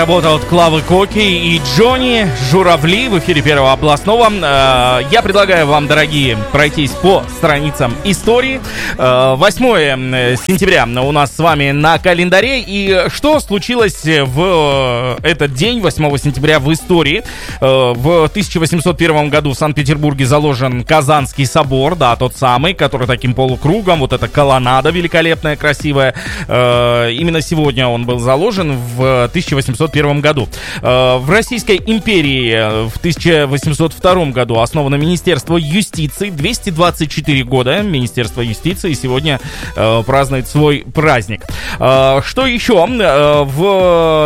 Работа от Клавы Коки и Джонни Журавли в эфире Первого областного. Я предлагаю вам, дорогие, пройтись по страницам истории. 8 сентября у нас с вами на календаре. И что случилось в этот день, 8 сентября, в истории? В 1801 году в Санкт-Петербурге заложен Казанский собор, да, тот самый, который таким полукругом, вот эта колоннада великолепная, красивая. Именно сегодня он был заложен в 1801 году. В Российской империи в 1802 году основано Министерство юстиции. 224 года Министерство юстиции сегодня празднует свой праздник. Что еще? В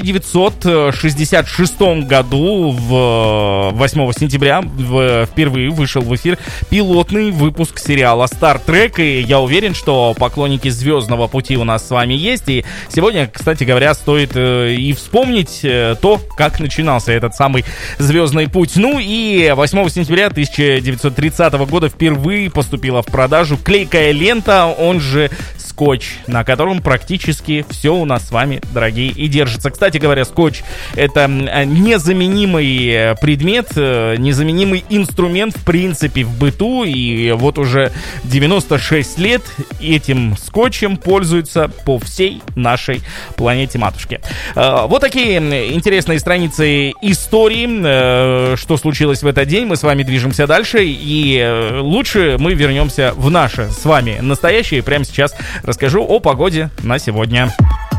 1966 году, 8 сентября, впервые вышел в эфир пилотный выпуск сериала Star Trek. И я уверен, что поклонники Звездного пути у нас с вами есть. И сегодня, кстати говоря, стоит и вспомнить то, как начинался этот самый Звездный путь. Ну и 8 сентября 1930 года впервые поступила в продажу клейкая лента, он же скотч, на котором практически все у нас с вами, дорогие, и держится. Кстати говоря, скотч — это незаменимый предмет, незаменимый инструмент в принципе в быту, и вот уже 96 лет этим скотчем пользуются по всей нашей планете-матушке. Вот такие интересные страницы истории, что случилось в этот день. Мы с вами движемся дальше, и лучше мы вернемся в наше с вами настоящее. Прямо сейчас расскажу о погоде на сегодня.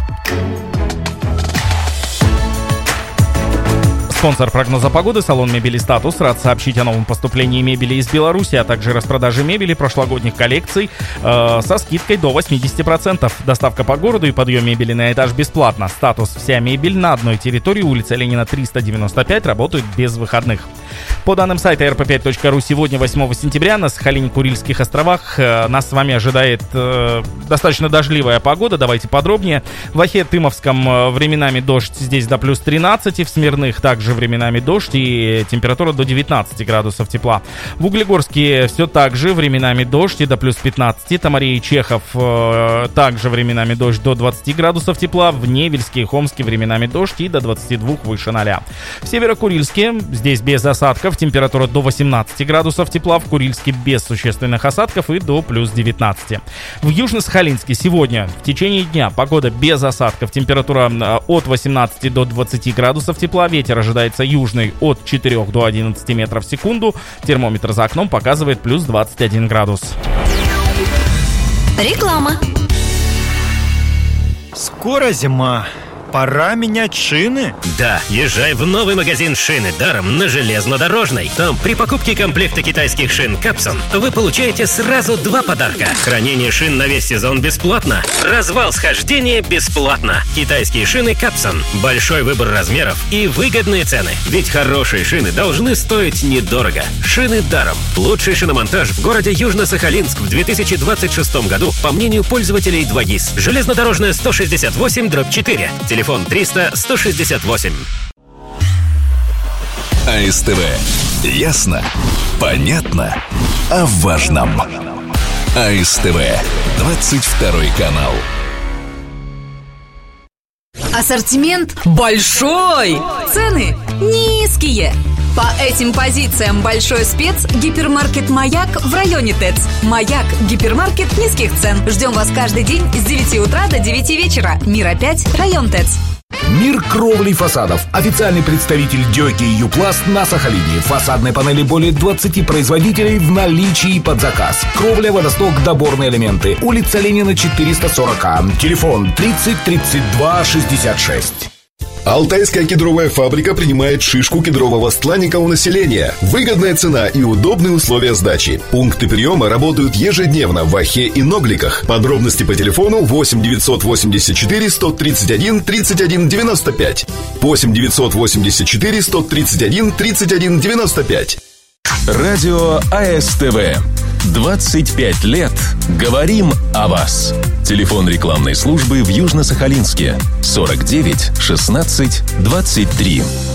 Спонсор прогноза погоды — салон мебели «Статус». Рад сообщить о новом поступлении мебели из Беларуси, а также распродаже мебели прошлогодних коллекций со скидкой до 80%. Доставка по городу и подъем мебели на этаж бесплатно. «Статус». Вся мебель на одной территории. Улица Ленина, 395. Работают без выходных. По данным сайта rp5.ru, сегодня, 8 сентября, на Сахалине-Курильских островах нас с вами ожидает достаточно дождливая погода. Давайте подробнее. В Ахе-Тымовском временами дождь, здесь до плюс 13. В Смирных также временами дождь и температура до 19 градусов тепла. В Углегорске все так же, временами дождь и до плюс 15. Тамаре и Чехов также временами дождь до 20 градусов тепла. В Невельске и Хомске временами дождь и до 22 выше 0. В Северо-Курильске здесь без осадков, температура до 18 градусов тепла. В Курильске без существенных осадков и до плюс 19. В Южно-Сахалинске сегодня в течение дня погода без осадков, температура от 18 до 20 градусов тепла. Ветер ожидается южный от 4 до 11 метров в секунду. Термометр за окном показывает плюс 21 градус. Реклама. Скоро зима. Пора менять шины? Да, езжай в новый магазин «Шины даром» на Железнодорожной. Там при покупке комплекта китайских шин «Капсон» вы получаете сразу 2 подарка. Хранение шин на весь сезон бесплатно. Развал схождения бесплатно. Китайские шины «Капсон». Большой выбор размеров и выгодные цены. Ведь хорошие шины должны стоить недорого. «Шины даром». Лучший шиномонтаж в городе Южно-Сахалинск в 2026 году, по мнению пользователей 2GIS. Железнодорожная 168/4. Телефон 300-168. АСТВ. Ясно, понятно, о важном. АСТВ. 22 канал. Ассортимент большой, цены низкие. По этим позициям большой спец — гипермаркет «Маяк» в районе ТЭЦ. «Маяк» — гипермаркет низких цен. Ждем вас каждый день с 9 утра до 9 вечера. Мира 5, район ТЭЦ. Мир кровли фасадов. Официальный представитель Дёки и Юпласт на Сахалине. Фасадной панели более 20 производителей в наличии под заказ. Кровля, водосток, доборные элементы. Улица Ленина, 440. Телефон 30 32 66. Алтайская кедровая фабрика принимает шишку кедрового стланника у населения. Выгодная цена и удобные условия сдачи. Пункты приема работают ежедневно в Ахе и Ногликах. Подробности по телефону 8 984 131 31 95. 8 984 131 31 95. Радио АСТВ. 25 лет. Говорим о вас. Телефон рекламной службы в Южно-Сахалинске 49 16 23.